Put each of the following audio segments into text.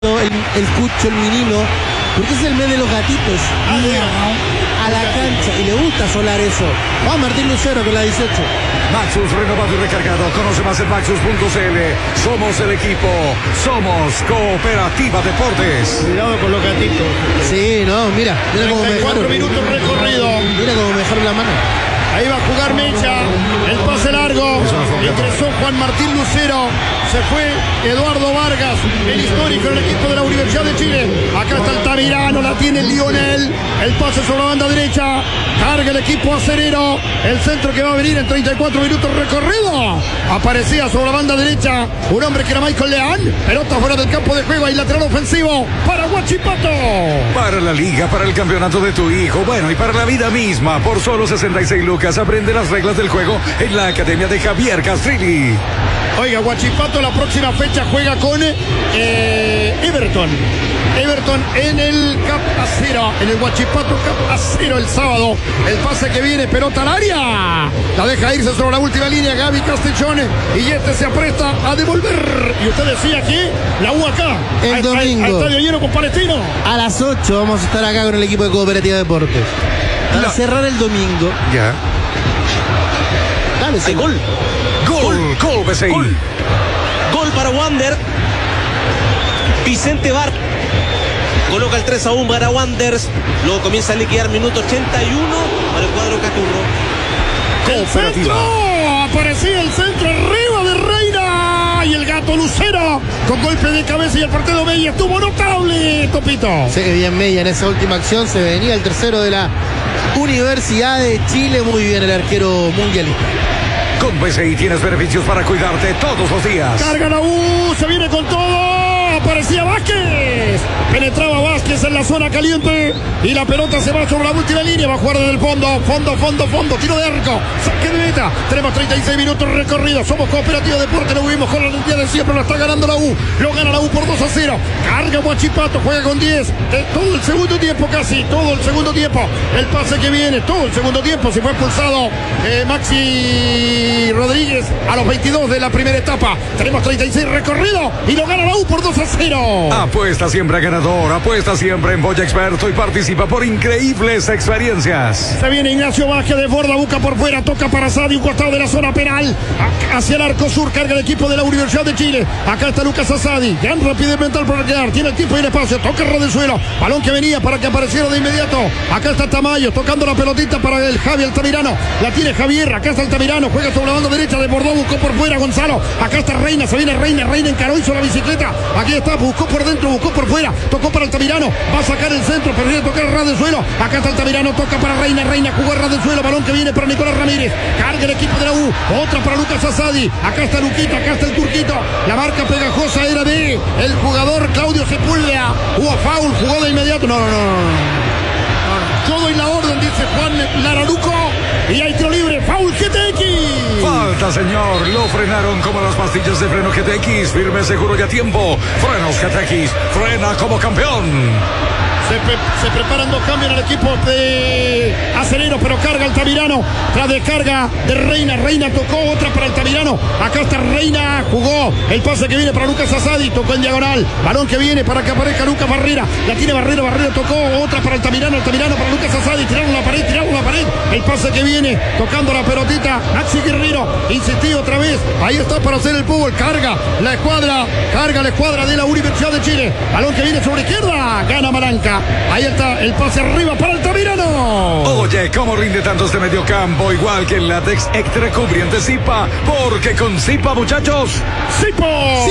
el Cucho, el menino, porque es el mes de los gatitos. A la cancha, y le gusta solar eso. Vamos, Martín Lucero con la 18. Maxus renovado y recargado. Conoce más en Maxus.cl. Somos el equipo. Somos Cooperativa Deportes. Cuidado con los gatitos. Sí, no, mira cómo me 4 minutos recorrido. Mira cómo me dejaron la mano. Ahí va a jugar Mecha, el pase largo, ingresó Juan Martín Lucero, se fue Eduardo Vargas, el histórico del equipo de la Universidad de Chile. Acá está Altamirano, la tiene Lionel, el pase sobre la banda derecha, carga el equipo acerero, el centro que va a venir en 34 minutos recorrido. Aparecía sobre la banda derecha un hombre que era Michael Leán, pelota fuera del campo de juego y lateral ofensivo para Huachipato. Para la liga, para el campeonato de tu hijo, bueno, y para la vida misma, por solo 66 lucas, aprende las reglas del juego en la Academia de Javier Castrilli. Oiga, Huachipato la próxima fecha juega con Everton en el Cap Acero, en el Huachipato Cap Acero el sábado. El pase que viene, pelota al área, la deja irse sobre la última línea Gaby Castellón y este se apresta a devolver. Y usted decía que la U acá el domingo al estadio lleno con Palestino. A las 8 vamos a estar acá con el equipo de Cooperativa Deportes para cerrar el domingo. Ya. Dale, hay gol. Gol, BCI. Gol para Wander. Vicente Bar coloca el 3-1 para Wanderers. Luego comienza a liquidar minuto 81 para el cuadro Caturro. El centro, aparecía el centro arriba de Reina y el gato Lucero con golpe de cabeza y el partido Mella estuvo notable, Topito. Sé que bien Mella en esa última acción, se venía el tercero de la Universidad de Chile, muy bien el arquero mundialista. Con BCI tienes beneficios para cuidarte todos los días. Carga la U, se viene con todo. Aparecía Vázquez. Penetraba Vázquez en la zona caliente. Y la pelota se va sobre la última línea. Va a jugar desde el fondo. Fondo. Tiro de arco. Saque de meta. Tenemos 36 minutos recorridos. Somos Cooperativa Deportes. Lo vimos con la lentilla de siempre. Lo está ganando la U. Lo gana la U por 2-0. Carga Huachipato. Juega con 10. Todo el segundo tiempo casi. Todo el segundo tiempo. El pase que viene. Todo el segundo tiempo. Se fue expulsado Maxi Rodríguez a los 22 de la primera etapa. Tenemos 36 recorrido y lo gana la U por 2-0. Apuesta siempre a ganador, apuesta siempre en Boya Experto y participa por increíbles experiencias. Se viene Ignacio Vázquez, desborda, busca por fuera, toca para Sadi, un costado de la zona penal, hacia el arco sur, carga el equipo de la Universidad de Chile. Acá está Lucas Asadi, gran rapidez mental para quedar, tiene el tiempo y el espacio, toca el suelo, balón que venía para que apareciera de inmediato. Acá está Tamayo, tocando la pelotita para el Javi Altamirano, la tiene Javier, acá está Altamirano, juega sobre la banda derecha, desbordó, buscó por fuera Gonzalo, acá está Reina, se viene Reina encaró, hizo la bicicleta, aquí está, buscó por dentro, buscó por fuera, tocó para Altamirano, va a sacar el centro, pero viene a tocar el ras del suelo, acá está Altamirano, toca para Reina, jugó el ras del suelo, balón que viene para Nicolás Ramírez, carga el equipo de la U, otra para Lucas Asadi, acá está Luquita, acá está el turquito, la marca pegajosa era de el jugador Claudio Sepúlveda, hubo foul, jugó de inmediato, no. Yo doy la orden, dice Juan Lararuco, y hay tiro libre, foul GTX. Falta, señor, lo frenaron como las pastillas de freno GTX, firme, seguro y a tiempo. Frenos GTX, frena como campeón. Se preparan dos cambios en el equipo de Acelero, pero carga Altamirano. La descarga de Reina tocó, otra para Altamirano. Acá está Reina, jugó el pase que viene para Lucas Asadi, tocó en diagonal. Balón que viene para que aparezca Lucas Barrera. La tiene Barrera tocó, otra para Altamirano para Lucas Asadi. Tiraron la pared. El pase que viene, tocando la pelotita. Maxi Guerrero, insistió otra vez. Ahí está para hacer el fútbol. Carga la escuadra de la Universidad de Chile. Balón que viene sobre izquierda, gana Malanca. Ahí está el pase arriba para Altamirano. Oye, ¿cómo rinde tanto este mediocampo? Igual que el látex extra cubriente Zipa. Porque con Zipa, muchachos. ¡Zipo!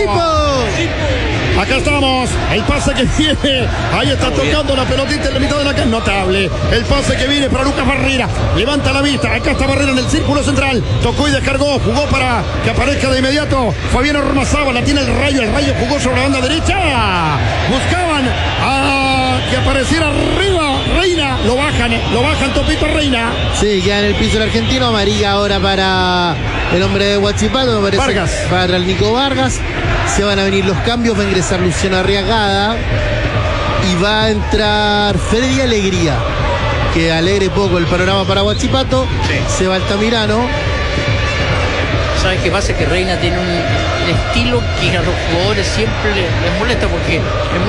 Acá estamos, el pase que viene, ahí está tocando la pelotita en la mitad de la cancha, notable, el pase que viene para Lucas Barrera, levanta la vista, acá está Barrera en el círculo central, tocó y descargó, jugó para que aparezca de inmediato Fabiano Ormazábal, la tiene el rayo jugó sobre la banda derecha, buscaban a que apareciera arriba Reina, lo bajan Topito Reina. Sí, queda en el piso el argentino, amarilla ahora para el hombre de Huachipato, me parece, Vargas. para el Nico Vargas. Se van a venir los cambios, va a ingresar Luciano Arriagada y va a entrar Freddy Alegría, que alegre poco el panorama para Huachipato. Sí. Se va Altamirano. ¿Sabes qué pasa? Que Reina tiene estilo que a los jugadores siempre les molesta, porque es